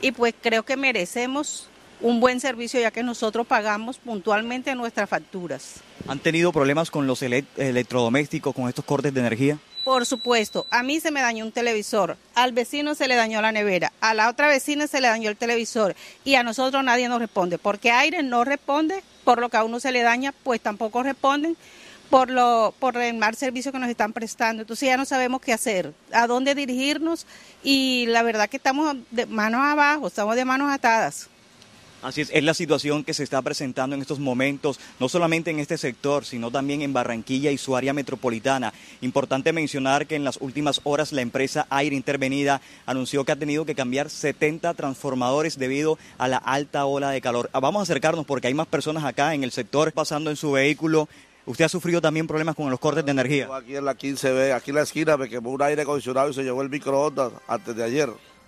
y pues creo que merecemos un buen servicio ya que nosotros pagamos puntualmente nuestras facturas. ¿Han tenido problemas con los electrodomésticos, con estos cortes de energía? Por supuesto, a mí se me dañó un televisor, al vecino se le dañó la nevera, a la otra vecina se le dañó el televisor y a nosotros nadie nos responde, porque Aire no responde, por lo que a uno se le daña, pues tampoco responden por el mal servicio que nos están prestando. Entonces ya no sabemos qué hacer, a dónde dirigirnos y la verdad que estamos de manos abajo, estamos de manos atadas. Así es la situación que se está presentando en estos momentos, no solamente en este sector, sino también en Barranquilla y su área metropolitana. Importante mencionar que en las últimas horas la empresa Aire Intervenida anunció que ha tenido que cambiar 70 transformadores debido a la alta ola de calor. Vamos a acercarnos porque hay más personas acá en el sector pasando en su vehículo. ¿Usted ha sufrido también problemas con los cortes de energía? Aquí en la 15B, aquí en la esquina me quemó un aire acondicionado y se llevó el microondas antes de ayer.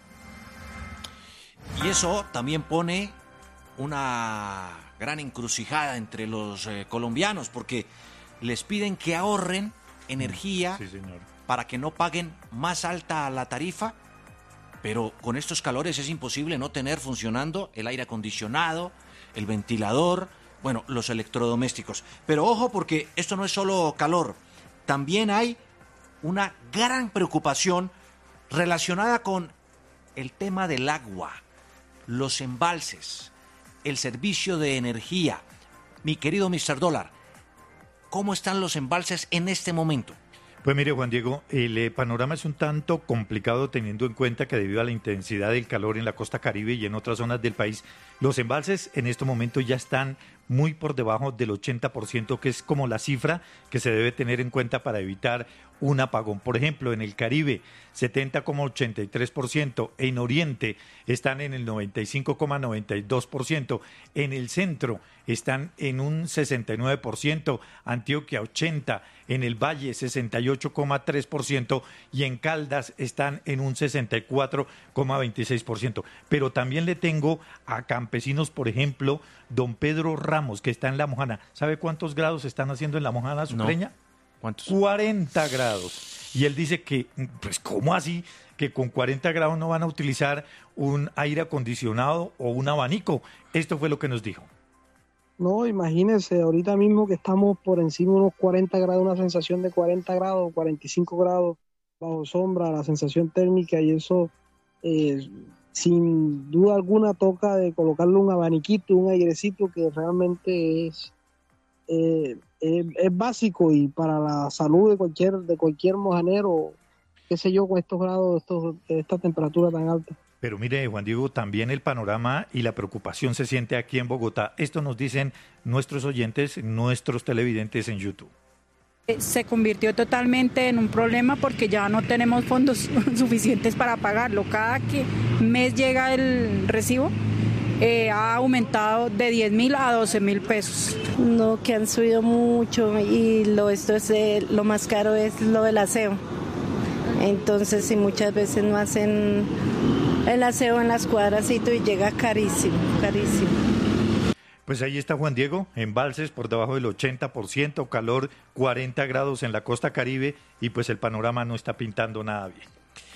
Y eso también pone una gran encrucijada entre los colombianos, porque les piden que ahorren energía para que no paguen más alta la tarifa, pero con estos calores es imposible no tener funcionando el aire acondicionado, el ventilador, bueno, los electrodomésticos. Pero ojo, porque esto no es solo calor, también hay una gran preocupación relacionada con el tema del agua, los embalses, el servicio de energía. Mi querido Mr. Dólar, ¿cómo están los embalses en este momento? Pues mire, Juan Diego, el panorama es un tanto complicado teniendo en cuenta que debido a la intensidad del calor en la costa Caribe y en otras zonas del país, los embalses en este momento ya están muy por debajo del 80%, que es como la cifra que se debe tener en cuenta para evitar un apagón. Por ejemplo, en el Caribe, 70,83%, en Oriente están en el 95,92%, en el centro están en un 69%, Antioquia 80%, en el Valle 68,3% y en Caldas están en un 64,26%. Pero también le tengo a campesinos, por ejemplo, don Pedro Ramos, que está en La Mojana. ¿Sabe cuántos grados están haciendo en La Mojana Sucreña? No. ¿Cuántos? 40 grados. Y él dice que, pues, ¿cómo así? Que con 40 grados no van a utilizar un aire acondicionado o un abanico. Esto fue lo que nos dijo. No, imagínense, ahorita mismo que estamos por encima de unos 40 grados, una sensación de 40 grados, 45 grados bajo sombra, la sensación térmica y eso, sin duda alguna toca de colocarle un abaniquito, un airecito que realmente es básico y para la salud de cualquier mojanero, qué sé yo, con estos grados, esta temperatura tan alta. Pero mire, Juan Diego, también el panorama y la preocupación se siente aquí en Bogotá. Esto nos dicen nuestros oyentes, nuestros televidentes en YouTube. Se convirtió totalmente en un problema porque ya no tenemos fondos suficientes para pagarlo. Cada mes llega el recibo, ha aumentado de 10.000 a 12.000 pesos. No, que han subido mucho y lo más caro es lo del aseo. Entonces, sí, muchas veces no hacen el aseo en las cuadras y llega carísimo, carísimo. Pues ahí está Juan Diego, embalses por debajo del 80%, calor 40 grados en la costa Caribe y pues el panorama no está pintando nada bien.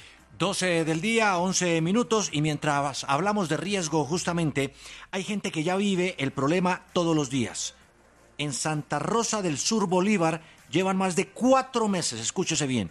12 del día, 11 minutos, y mientras hablamos de riesgo justamente, hay gente que ya vive el problema todos los días. En Santa Rosa del Sur, Bolívar, llevan más de 4 meses, escúchese bien,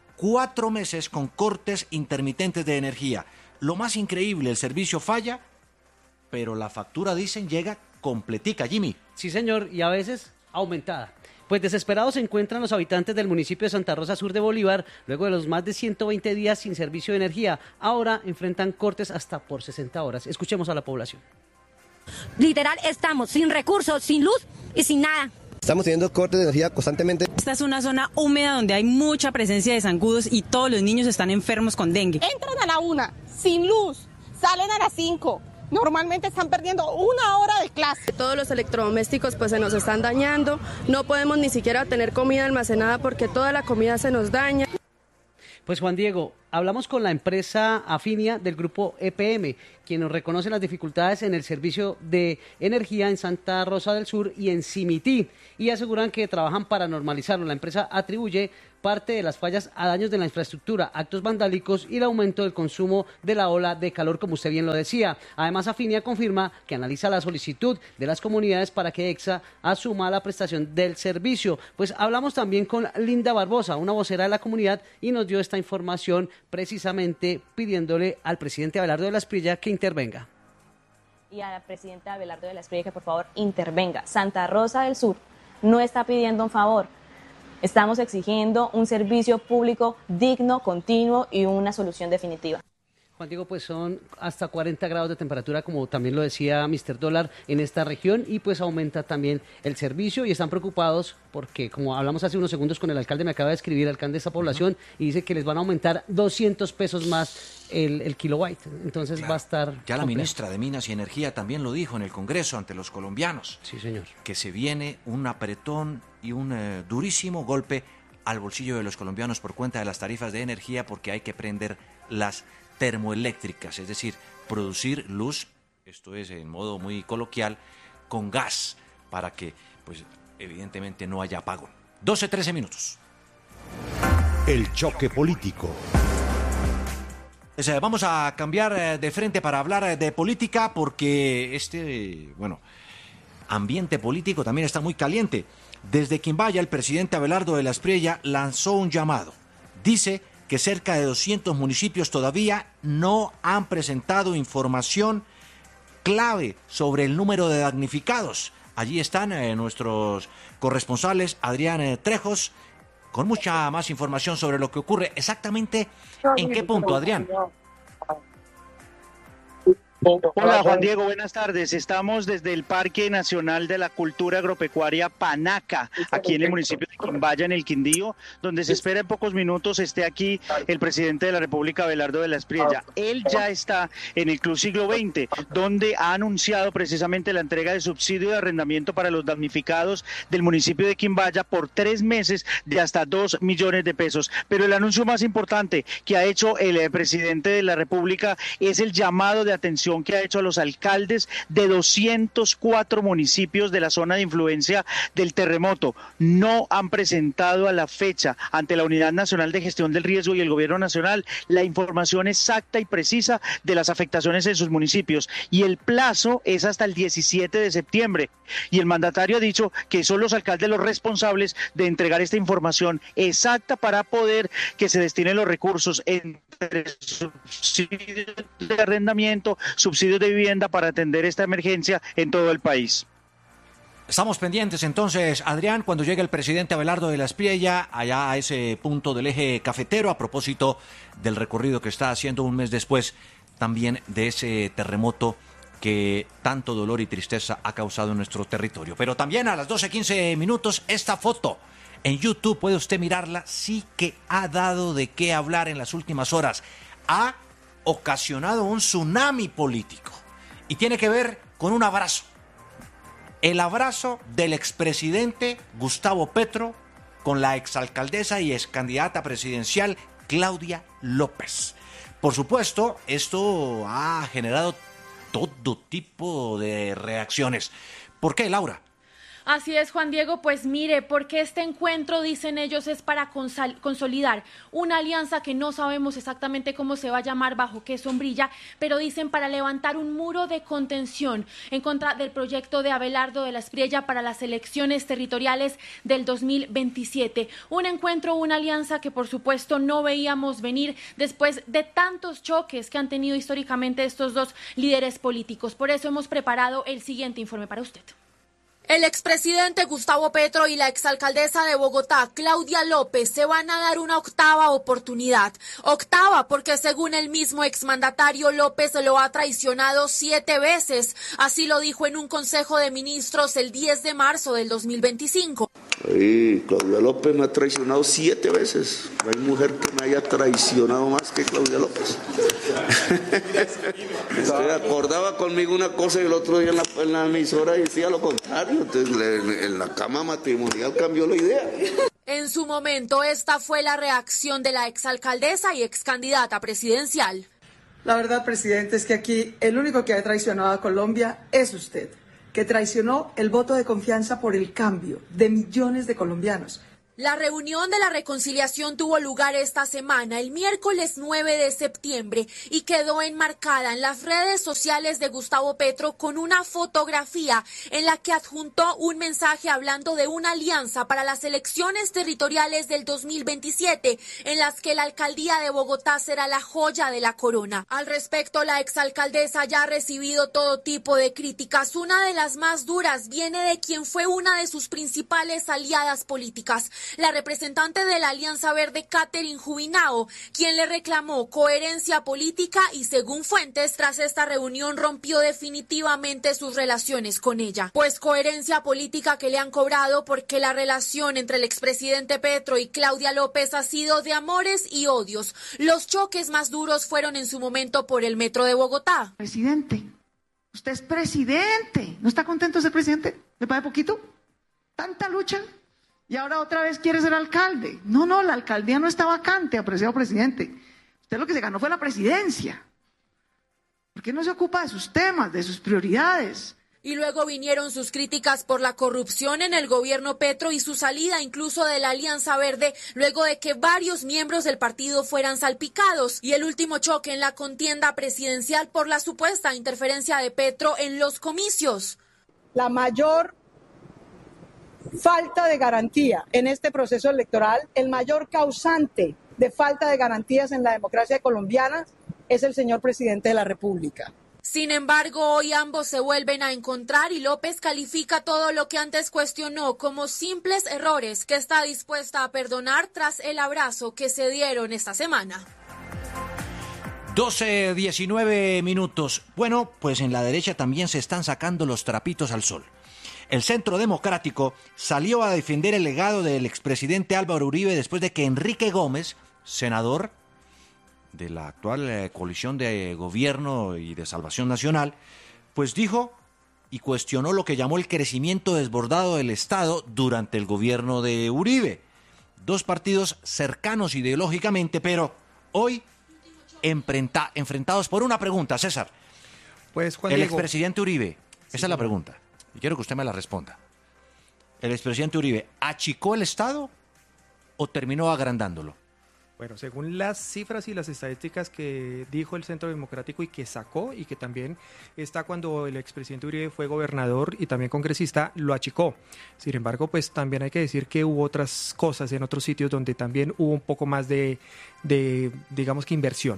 4 meses con cortes intermitentes de energía. Lo más increíble, el servicio falla, pero la factura, dicen, llega completica. Jimmy. Sí, señor, y a veces aumentada. Pues desesperados se encuentran los habitantes del municipio de Santa Rosa Sur de Bolívar, luego de los más de 120 días sin servicio de energía. Ahora enfrentan cortes hasta por 60 horas. Escuchemos a la población. Literal, estamos sin recursos, sin luz y sin nada. Estamos teniendo cortes de energía constantemente. Esta es una zona húmeda donde hay mucha presencia de zancudos y todos los niños están enfermos con dengue. Entran a la 1, sin luz, salen a las 5. Normalmente están perdiendo 1 hora de clase. Todos los electrodomésticos pues se nos están dañando, no podemos ni siquiera tener comida almacenada porque toda la comida se nos daña. Pues Juan Diego, hablamos con la empresa Afinia del grupo EPM, quien nos reconoce las dificultades en el servicio de energía en Santa Rosa del Sur y en Simití, y aseguran que trabajan para normalizarlo. La empresa atribuye parte de las fallas a daños de la infraestructura, actos vandálicos y el aumento del consumo de la ola de calor, como usted bien lo decía. Además, Afinia confirma que analiza la solicitud de las comunidades para que EXA asuma la prestación del servicio. Pues hablamos también con Linda Barbosa, una vocera de la comunidad, y nos dio esta información precisamente pidiéndole al presidente Abelardo de la Espriella que intervenga. Y a la presidenta Abelardo de la Espriella que por favor intervenga. Santa Rosa del Sur no está pidiendo un favor. Estamos exigiendo un servicio público digno, continuo y una solución definitiva. Juan Diego, pues son hasta 40 grados de temperatura, como también lo decía Mr. Dólar, en esta región, y pues aumenta también el servicio y están preocupados porque, como hablamos hace unos segundos con el alcalde, me acaba de escribir el alcalde de esa población, y dice que les van a aumentar 200 pesos más el kilowatt, entonces claro, va a estar... Ya la ministra de Minas y Energía también lo dijo en el Congreso ante los colombianos. Sí, señor. Que se viene un apretón y un durísimo golpe al bolsillo de los colombianos por cuenta de las tarifas de energía, porque hay que prender las termoeléctricas, es decir, producir luz, esto es en modo muy coloquial, con gas, para que, pues, evidentemente no haya apagón. 12:13 minutos. El choque político. Vamos a cambiar de frente para hablar de política, porque ambiente político también está muy caliente. Desde Quimbaya, el presidente Abelardo de la Espriella lanzó un llamado. Dice que cerca de 200 municipios todavía no han presentado información clave sobre el número de damnificados. Allí están nuestros corresponsales, Adrián Trejos, con mucha más información sobre lo que ocurre. Exactamente, ¿en qué punto, Adrián? Hola Juan Diego, buenas tardes. Estamos desde el Parque Nacional de la Cultura Agropecuaria Panaca, aquí en el municipio de Quimbaya, en el Quindío, donde se espera en pocos minutos esté aquí el presidente de la República, Abelardo de la Espriella. Él ya está en el Club Siglo XX, donde ha anunciado precisamente la entrega de subsidio de arrendamiento para los damnificados del municipio de Quimbaya por 3 meses de hasta 2 millones de pesos. Pero el anuncio más importante que ha hecho el presidente de la República es el llamado de atención que ha hecho a los alcaldes de 204 municipios de la zona de influencia del terremoto. No han presentado a la fecha ante la Unidad Nacional de Gestión del Riesgo y el Gobierno Nacional la información exacta y precisa de las afectaciones en sus municipios, y el plazo es hasta el 17 de septiembre. Y el mandatario ha dicho que son los alcaldes los responsables de entregar esta información exacta para poder que se destinen los recursos entre subsidios de arrendamiento, subsidios de vivienda, para atender esta emergencia en todo el país. Estamos pendientes entonces, Adrián, cuando llegue el presidente Abelardo de la Espriella allá a ese punto del eje cafetero, a propósito del recorrido que está haciendo un mes después también de ese terremoto que tanto dolor y tristeza ha causado en nuestro territorio. Pero también a las 12:15 minutos, esta foto en YouTube, puede usted mirarla, sí que ha dado de qué hablar en las últimas horas. Ha ocasionado un tsunami político y tiene que ver con un abrazo. El abrazo del expresidente Gustavo Petro con la exalcaldesa y excandidata presidencial Claudia López. Por supuesto, esto ha generado todo tipo de reacciones. ¿Por qué, Laura? Así es, Juan Diego, pues mire, porque este encuentro, dicen ellos, es para consolidar una alianza que no sabemos exactamente cómo se va a llamar, bajo qué sombrilla, pero dicen para levantar un muro de contención en contra del proyecto de Abelardo de la Espriella para las elecciones territoriales del 2027. Un encuentro, una alianza que por supuesto no veíamos venir después de tantos choques que han tenido históricamente estos dos líderes políticos. Por eso hemos preparado el siguiente informe para usted. El expresidente Gustavo Petro y la exalcaldesa de Bogotá, Claudia López, se van a dar una octava oportunidad. Octava porque, según el mismo exmandatario, López lo ha traicionado 7 veces. Así lo dijo en un consejo de ministros el 10 de marzo del 2025. Claudia López me ha traicionado 7 veces. No hay mujer que me haya traicionado más que Claudia López. Se acordaba conmigo una cosa y el otro día en la emisora decía lo contrario. Entonces, en la cama matrimonial cambió la idea. En su momento, esta fue la reacción de la exalcaldesa y excandidata presidencial. La verdad, presidente, es que aquí el único que ha traicionado a Colombia es usted, que traicionó el voto de confianza por el cambio de millones de colombianos. La reunión de la reconciliación tuvo lugar esta semana, el miércoles 9 de septiembre, y quedó enmarcada en las redes sociales de Gustavo Petro con una fotografía en la que adjuntó un mensaje hablando de una alianza para las elecciones territoriales del 2027, en las que la alcaldía de Bogotá será la joya de la corona. Al respecto, la exalcaldesa ya ha recibido todo tipo de críticas. Una de las más duras viene de quien fue una de sus principales aliadas políticas, la representante de la Alianza Verde, Catherine Jubinao, quien le reclamó coherencia política y, según fuentes, tras esta reunión rompió definitivamente sus relaciones con ella. Pues coherencia política que le han cobrado porque la relación entre el expresidente Petro y Claudia López ha sido de amores y odios. Los choques más duros fueron en su momento por el metro de Bogotá. Presidente, usted es presidente. ¿No está contento de ser presidente? ¿Le parece poquito? ¿Tanta lucha? Y ahora otra vez quiere ser alcalde. No, la alcaldía no está vacante, apreciado presidente. Usted lo que se ganó fue la presidencia. ¿Por qué no se ocupa de sus temas, de sus prioridades? Y luego vinieron sus críticas por la corrupción en el gobierno Petro y su salida incluso de la Alianza Verde, luego de que varios miembros del partido fueran salpicados. Y el último choque en la contienda presidencial por la supuesta interferencia de Petro en los comicios. La mayor falta de garantía en este proceso electoral, el mayor causante de falta de garantías en la democracia colombiana es el señor presidente de la República. Sin embargo, hoy ambos se vuelven a encontrar y López califica todo lo que antes cuestionó como simples errores que está dispuesta a perdonar tras el abrazo que se dieron esta semana. 12:19 minutos. Bueno, pues en la derecha también se están sacando los trapitos al sol. El Centro Democrático salió a defender el legado del expresidente Álvaro Uribe después de que Enrique Gómez, senador de la actual coalición de gobierno y de Salvación Nacional, pues dijo y cuestionó lo que llamó el crecimiento desbordado del Estado durante el gobierno de Uribe. Dos partidos cercanos ideológicamente, pero hoy enfrentados por una pregunta, César. Pues, Juan el Diego, expresidente Uribe, sí, esa es la pregunta, y quiero que usted me la responda. ¿El expresidente Uribe achicó el Estado o terminó agrandándolo? Bueno, según las cifras y las estadísticas que dijo el Centro Democrático y que sacó, y que también está cuando el expresidente Uribe fue gobernador y también congresista, lo achicó. Sin embargo, pues también hay que decir que hubo otras cosas en otros sitios donde también hubo un poco más de digamos que inversión.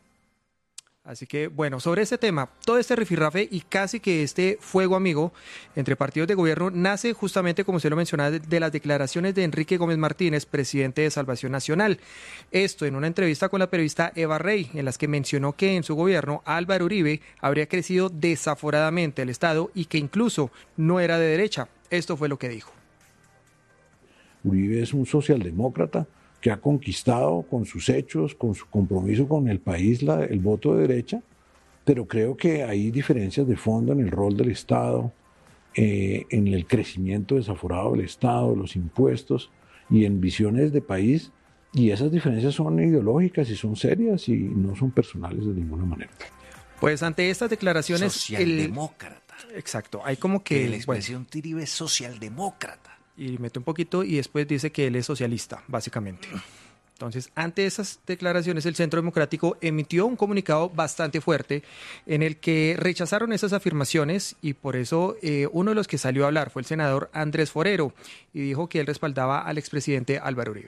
Así que, bueno, sobre este tema, todo este rifirrafe y casi que este fuego amigo entre partidos de gobierno nace justamente, como se lo mencionaba, de las declaraciones de Enrique Gómez Martínez, presidente de Salvación Nacional. Esto en una entrevista con la periodista Eva Rey, en las que mencionó que en su gobierno Álvaro Uribe habría crecido desaforadamente el Estado y que incluso no era de derecha. Esto fue lo que dijo. Uribe es un socialdemócrata que ha conquistado con sus hechos, con su compromiso con el país, el voto de derecha, pero creo que hay diferencias de fondo en el rol del Estado, en el crecimiento desaforado del Estado, los impuestos y en visiones de país, y esas diferencias son ideológicas y son serias y no son personales de ninguna manera. Pues ante estas declaraciones... Socialdemócrata. Exacto, hay como que... La expresión Uribe es socialdemócrata. Y mete un poquito y después dice que él es socialista, básicamente. Entonces, ante esas declaraciones, el Centro Democrático emitió un comunicado bastante fuerte en el que rechazaron esas afirmaciones y por eso uno de los que salió a hablar fue el senador Andrés Forero y dijo que él respaldaba al expresidente Álvaro Uribe.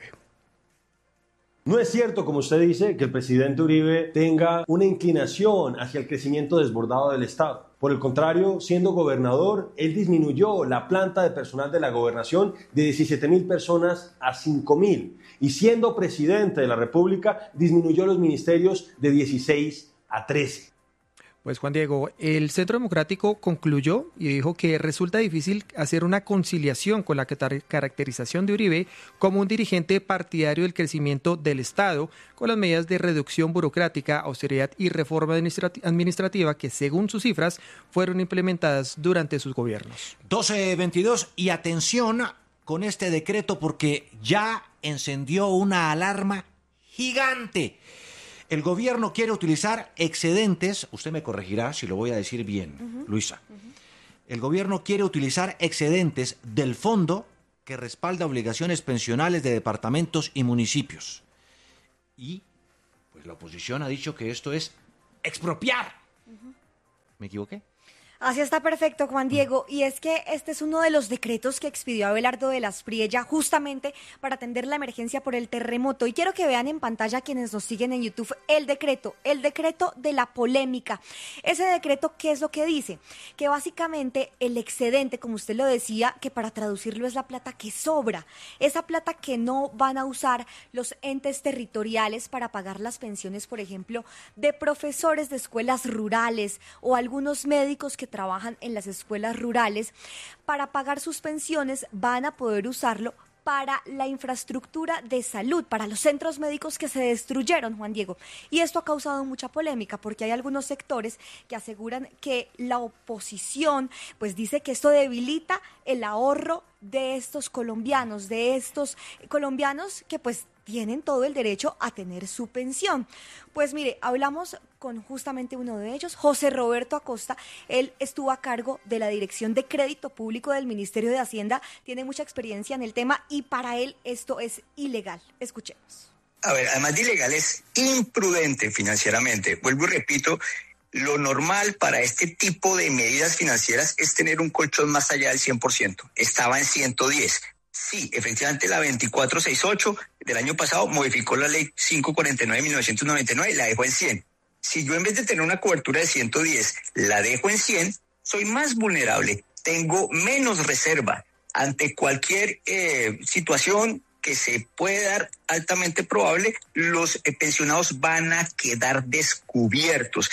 No es cierto, como usted dice, que el presidente Uribe tenga una inclinación hacia el crecimiento desbordado del Estado. Por el contrario, siendo gobernador, él disminuyó la planta de personal de la gobernación de 17,000 personas a 5,000. Y siendo presidente de la República, disminuyó los ministerios de 16 a 13. Pues Juan Diego, el Centro Democrático concluyó y dijo que resulta difícil hacer una conciliación con la caracterización de Uribe como un dirigente partidario del crecimiento del Estado, con las medidas de reducción burocrática, austeridad y reforma administrativa que, según sus cifras, fueron implementadas durante sus gobiernos. 12:22 y atención con este decreto porque ya encendió una alarma gigante. El gobierno quiere utilizar excedentes, usted me corregirá si lo voy a decir bien, Luisa. El gobierno quiere utilizar excedentes del fondo que respalda obligaciones pensionales de departamentos y municipios. Y pues la oposición ha dicho que esto es expropiar. ¿Me equivoqué? Así está perfecto, Juan Diego. Y es que este es uno de los decretos que expidió Abelardo de las Priella justamente para atender la emergencia por el terremoto. Y quiero que vean en pantalla quienes nos siguen en YouTube el decreto de la polémica. Ese decreto, ¿qué es lo que dice? Que básicamente el excedente, como usted lo decía, que para traducirlo es la plata que sobra, esa plata que no van a usar los entes territoriales para pagar las pensiones, por ejemplo, de profesores de escuelas rurales o algunos médicos que trabajan en las escuelas rurales, para pagar sus pensiones van a poder usarlo para la infraestructura de salud, para los centros médicos que se destruyeron, Juan Diego. Y esto ha causado mucha polémica porque hay algunos sectores que aseguran que la oposición pues dice que esto debilita el ahorro de estos colombianos que pues tienen todo el derecho a tener su pensión. Pues mire, hablamos con justamente uno de ellos, José Roberto Acosta. Él estuvo a cargo de la Dirección de Crédito Público del Ministerio de Hacienda, tiene mucha experiencia en el tema y para él esto es ilegal. Escuchemos. A ver, además de ilegal, es imprudente financieramente. Vuelvo y repito, lo normal para este tipo de medidas financieras es tener un colchón más allá del 100%. Estaba en 110. Sí, efectivamente la 2468 del año pasado modificó la ley 549 de 1999 y la dejó en 100. Si yo en vez de tener una cobertura de 110 la dejo en 100, soy más vulnerable, tengo menos reserva ante cualquier situación que se puede dar altamente probable. Los pensionados van a quedar descubiertos.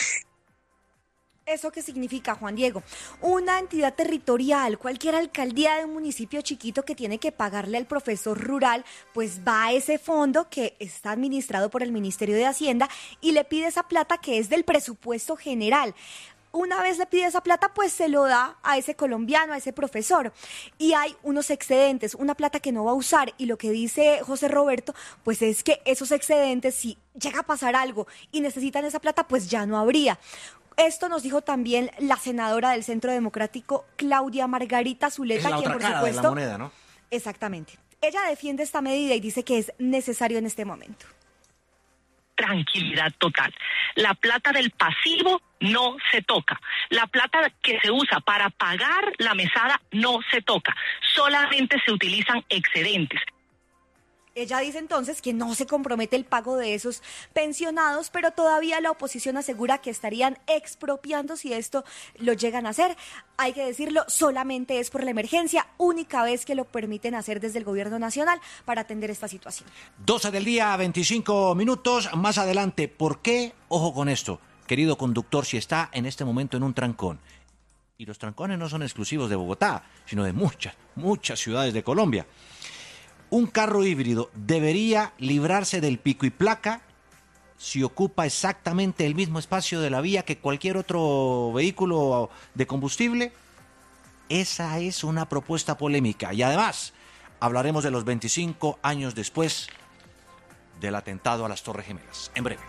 ¿Eso qué significa, Juan Diego? Una entidad territorial, cualquier alcaldía de un municipio chiquito que tiene que pagarle al profesor rural, pues va a ese fondo que está administrado por el Ministerio de Hacienda y le pide esa plata que es del presupuesto general. Una vez le pide esa plata, pues se lo da a ese colombiano, a ese profesor. Y hay unos excedentes, una plata que no va a usar. Y lo que dice José Roberto, pues es que esos excedentes, si llega a pasar algo y necesitan esa plata, pues ya no habría. Esto nos dijo también la senadora del Centro Democrático, Claudia Margarita Zuleta, es la otra cara de la moneda, ¿no? Exactamente. Ella defiende esta medida y dice que es necesario en este momento. Tranquilidad total. La plata del pasivo no se toca. La plata que se usa para pagar la mesada no se toca. Solamente se utilizan excedentes. Ella dice entonces que no se compromete el pago de esos pensionados, pero todavía la oposición asegura que estarían expropiando si esto lo llegan a hacer. Hay que decirlo, solamente es por la emergencia, única vez que lo permiten hacer desde el gobierno nacional para atender esta situación. 12 del día, 25 minutos. Más adelante, ¿por qué? Ojo con esto, querido conductor, si está en este momento en un trancón. Y los trancones no son exclusivos de Bogotá, sino de muchas ciudades de Colombia. Un carro híbrido debería librarse del pico y placa si ocupa exactamente el mismo espacio de la vía que cualquier otro vehículo de combustible. Esa es una propuesta polémica. Y además, hablaremos de los 25 años después del atentado a las Torres Gemelas. En breve.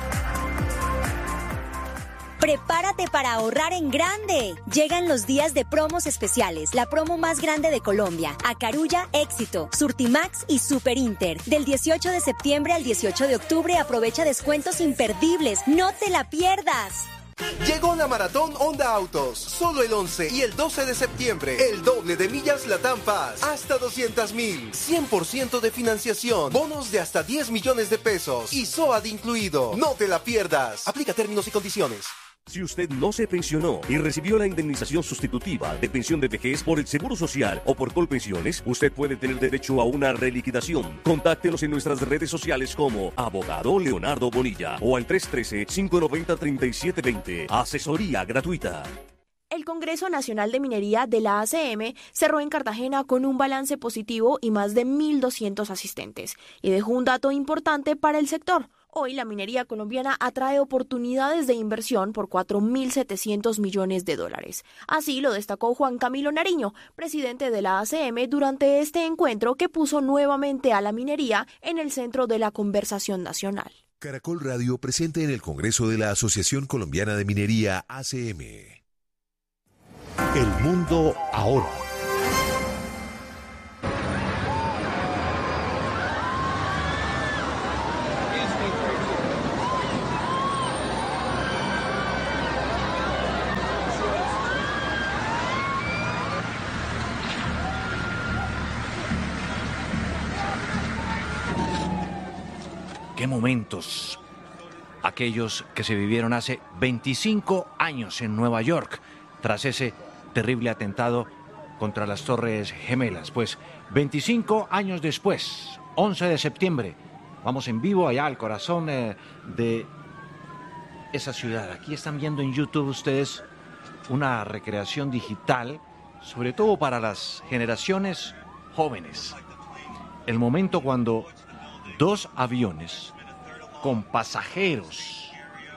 Prepárate para ahorrar en grande. Llegan los días de promos especiales, la promo más grande de Colombia. Acarulla, Éxito, Surtimax y Super Inter. Del 18 de septiembre al 18 de octubre aprovecha descuentos imperdibles. ¡No te la pierdas! Llegó la Maratón Honda Autos, solo el 11 y el 12 de septiembre. El doble de millas Latam Paz, hasta 200.000, 100% de financiación, bonos de hasta 10 millones de pesos y SOAT incluido. No te la pierdas. Aplica términos y condiciones. Si usted no se pensionó y recibió la indemnización sustitutiva de pensión de vejez por el Seguro Social o por Colpensiones, usted puede tener derecho a una reliquidación. Contáctenos en nuestras redes sociales como Abogado Leonardo Bonilla o al 313-590-3720. Asesoría gratuita. El Congreso Nacional de Minería de la ACM cerró en Cartagena con un balance positivo y más de 1.200 asistentes, y dejó un dato importante para el sector. Hoy la minería colombiana atrae oportunidades de inversión por $4.700 millones. Así lo destacó Juan Camilo Nariño, presidente de la ACM, durante este encuentro que puso nuevamente a la minería en el centro de la conversación nacional. Caracol Radio presente en el Congreso de la Asociación Colombiana de Minería ACM. El mundo ahora. qué momentos aquellos que se vivieron hace 25 años en Nueva York, tras ese terrible atentado contra las Torres Gemelas. Pues 25 años después, 11 de septiembre, vamos en vivo allá al corazón de esa ciudad. Aquí están viendo en YouTube ustedes una recreación digital, sobre todo para las generaciones jóvenes. El momento cuando 2 aviones con pasajeros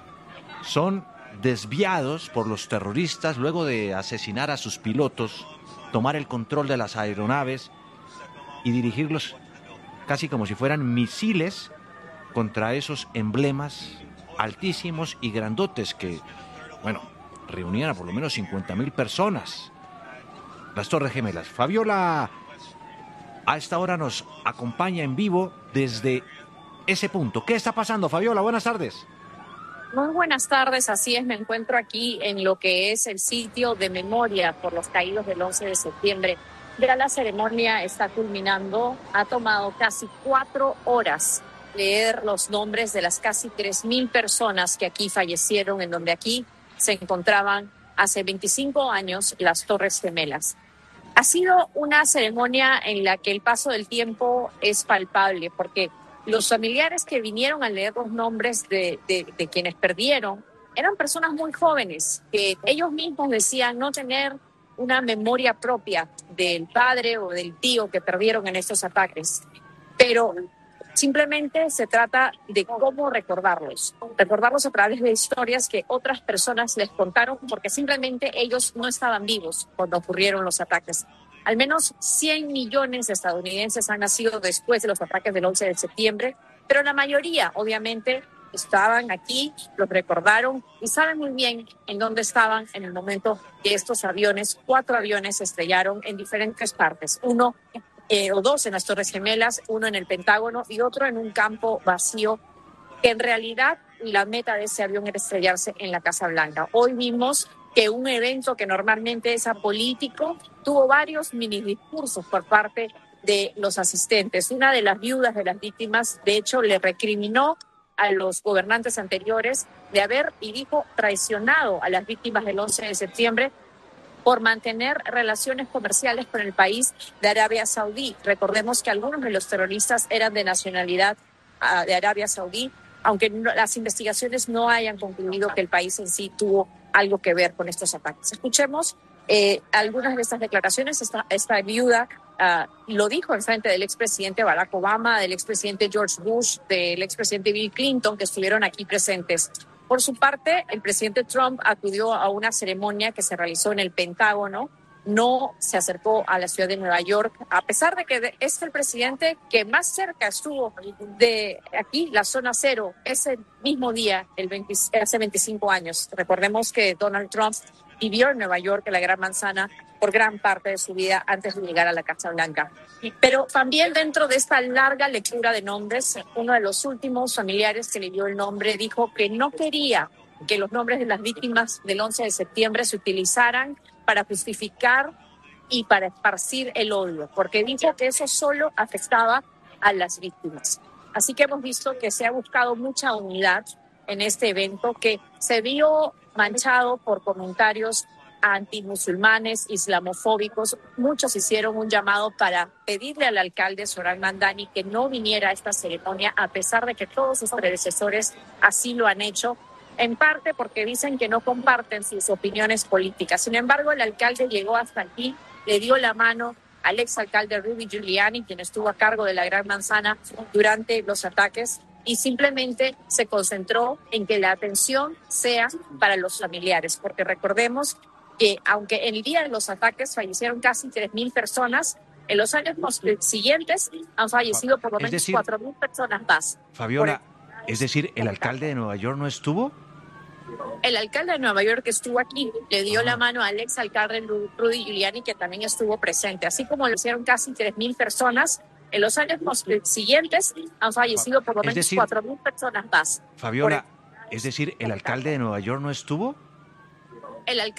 son desviados por los terroristas luego de asesinar a sus pilotos, tomar el control de las aeronaves y dirigirlos casi como si fueran misiles contra esos emblemas altísimos y grandotes que, bueno, reunían a por lo menos 50.000 personas. Las Torres Gemelas. Fabiola a esta hora nos acompaña en vivo desde ese punto. ¿Qué está pasando, Fabiola? Buenas tardes. Muy buenas tardes, así es, me encuentro aquí en lo que es el sitio de memoria por los caídos del 11 de septiembre. Ya la ceremonia está culminando, ha tomado casi 4 horas leer los nombres de las casi 3.000 personas que aquí fallecieron, en donde aquí se encontraban hace 25 años las Torres Gemelas. Ha sido una ceremonia en la que el paso del tiempo es palpable, porque los familiares que vinieron a leer los nombres de quienes perdieron eran personas muy jóvenes, que ellos mismos decían no tener una memoria propia del padre o del tío que perdieron en estos ataques. Pero simplemente se trata de cómo recordarlos a través de historias que otras personas les contaron, porque simplemente ellos no estaban vivos cuando ocurrieron los ataques. Al menos 100 millones de estadounidenses han nacido después de los ataques del 11 de septiembre, pero la mayoría, obviamente, estaban aquí, los recordaron y saben muy bien en dónde estaban en el momento que estos aviones, 4 aviones, se estrellaron en diferentes partes. Uno o 2 en las Torres Gemelas, uno en el Pentágono y otro en un campo vacío, que en realidad la meta de ese avión era estrellarse en la Casa Blanca. Hoy vimos que un evento que normalmente es apolítico tuvo varios mini discursos por parte de los asistentes. Una de las viudas de las víctimas, de hecho, le recriminó a los gobernantes anteriores de haber, y dijo, traicionado a las víctimas del 11 de septiembre por mantener relaciones comerciales con el país de Arabia Saudí. Recordemos que algunos de los terroristas eran de nacionalidad de Arabia Saudí, aunque las investigaciones no hayan concluido que el país en sí tuvo algo que ver con estos ataques. Escuchemos algunas de estas declaraciones. Esta viuda lo dijo en frente del expresidente Barack Obama, del expresidente George Bush, del expresidente Bill Clinton, que estuvieron aquí presentes. Por su parte, el presidente Trump acudió a una ceremonia que se realizó en el Pentágono. No se acercó a la ciudad de Nueva York, a pesar de que es el presidente que más cerca estuvo de aquí, la zona cero, ese mismo día, hace 25 años. Recordemos que Donald Trump vivió en Nueva York, en la Gran Manzana, por gran parte de su vida antes de llegar a la Casa Blanca. Pero también dentro de esta larga lectura de nombres, uno de los últimos familiares que le dio el nombre dijo que no quería que los nombres de las víctimas del 11 de septiembre se utilizaran para justificar y para esparcir el odio, porque dijo que eso solo afectaba a las víctimas. Así que hemos visto que se ha buscado mucha unidad en este evento, que se vio manchado por comentarios antimusulmanes, islamofóbicos. Muchos hicieron un llamado para pedirle al alcalde Zoran Mandani que no viniera a esta ceremonia, a pesar de que todos sus predecesores así lo han hecho, en parte porque dicen que no comparten sus opiniones políticas. Sin embargo, el alcalde llegó hasta aquí, le dio la mano al exalcalde Rudy Giuliani, quien estuvo a cargo de la Gran Manzana durante los ataques, y simplemente se concentró en que la atención sea para los familiares, porque recordemos que aunque en el día de los ataques fallecieron casi 3.000 personas, en los años siguientes han fallecido por lo menos 4.000 personas más. Fabiola, es decir, ¿el alcalde de Nueva York no estuvo? El alcalde de Nueva York estuvo aquí, le dio la mano al exalcalde Rudy Giuliani, que también estuvo presente, así como lo hicieron casi 3.000 personas. En los años siguientes han fallecido por lo menos 4.000 personas más. Fabiola, es decir, ¿el alcalde de Nueva York no estuvo? El alcalde